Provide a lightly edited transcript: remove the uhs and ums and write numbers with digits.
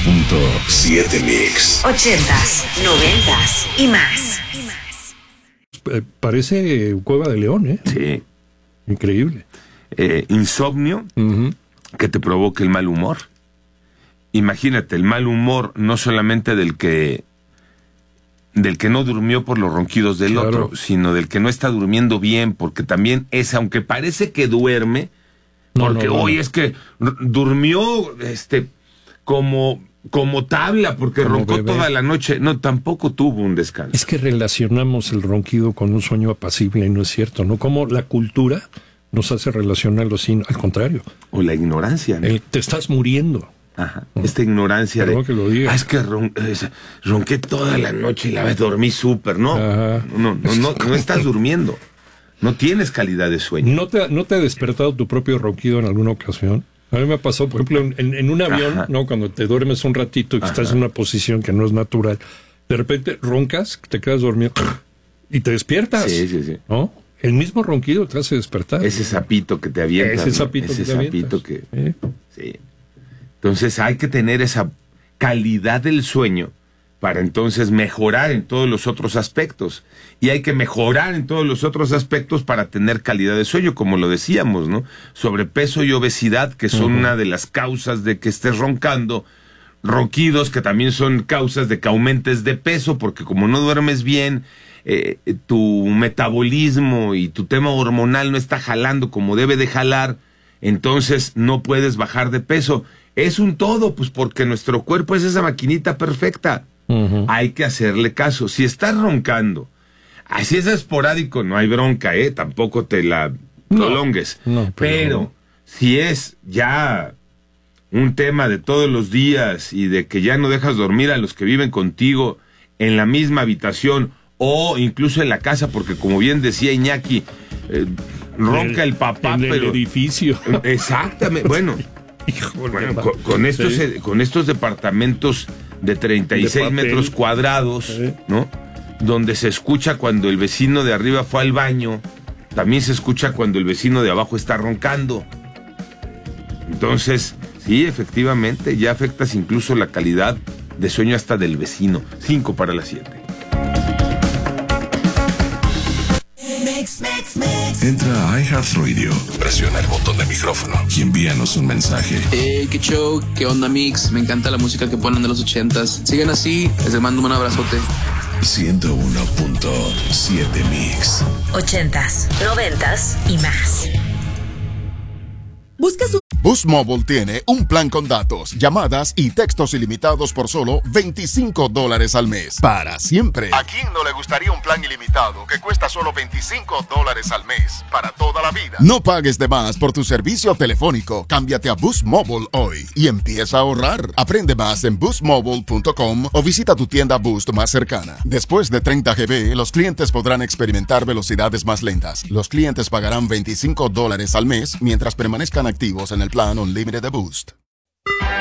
101.7 Mix. 80s, 90s y más. Parece Cueva de León, ¿eh? Sí. Increíble. Insomnio, que te provoque el mal humor. Imagínate, el mal humor no solamente del que no durmió por los ronquidos del otro, sino del que no está durmiendo bien, porque también es, aunque parece que duerme, porque hoy es que durmió como tabla, porque como roncó bebé toda la noche. No, tampoco tuvo un descanso. Es que relacionamos el ronquido con un sueño apacible y no es cierto, ¿no? Como la cultura nos hace relacionarlo así, al contrario. O la ignorancia, ¿no? Te estás muriendo. Ajá. Esta ignorancia Perdón que lo diga. es que ronqué toda la noche y la vez dormí súper. No, no estás durmiendo. No tienes calidad de sueño. ¿No te ha despertado tu propio ronquido en alguna ocasión? A mí me pasó, por ejemplo, en un avión, ¿no? Cuando te duermes un ratito y que estás en una posición que no es natural, de repente roncas, te quedas dormido y te despiertas. Sí. ¿No? El mismo ronquido te hace despertar. Ese sapito que te avienta. Ese sapito que Sí. Entonces hay que tener esa calidad del sueño para entonces mejorar en todos los otros aspectos. Y hay que mejorar en todos los otros aspectos para tener calidad de sueño, como lo decíamos, ¿no? Sobrepeso y obesidad, que son una de las causas de que estés roncando. Ronquidos, que también son causas de que aumentes de peso, porque como no duermes bien, tu metabolismo y tu tema hormonal no está jalando como debe de jalar, entonces no puedes bajar de peso. Es un todo, pues porque nuestro cuerpo es esa maquinita perfecta. Hay que hacerle caso. Si estás roncando, así es esporádico, no hay bronca, tampoco te la prolongues. No, pero si es ya un tema de todos los días y de que ya no dejas dormir a los que viven contigo en la misma habitación o incluso en la casa, porque como bien decía Iñaki, ronca el papá, en el pero edificio. Exactamente. Bueno, con estos departamentos de 36 metros cuadrados, ¿no? Donde se escucha cuando el vecino de arriba fue al baño, también se escucha cuando el vecino de abajo está roncando. Entonces, sí, efectivamente, ya afectas incluso la calidad de sueño hasta del vecino. 5 para las 7. Entra a iHeartRadio, presiona el botón de micrófono y envíanos un mensaje. Qué show, qué onda mix, me encanta la música que ponen de los 80s. Sigan así, les mando un abrazote. 101.7 Mix. 80s, 90s y más. Busca su... Boost Mobile tiene un plan con datos, llamadas y textos ilimitados por solo $25 al mes. Para siempre. ¿A quién no le gustaría un plan ilimitado que cuesta solo $25 al mes? Para toda la vida. No pagues de más por tu servicio telefónico. Cámbiate a Boost Mobile hoy y empieza a ahorrar. Aprende más en boostmobile.com o visita tu tienda Boost más cercana. Después de 30 GB, los clientes podrán experimentar velocidades más lentas. Los clientes pagarán $25 al mes mientras permanezcan activos en el plan Unlimited de Boost.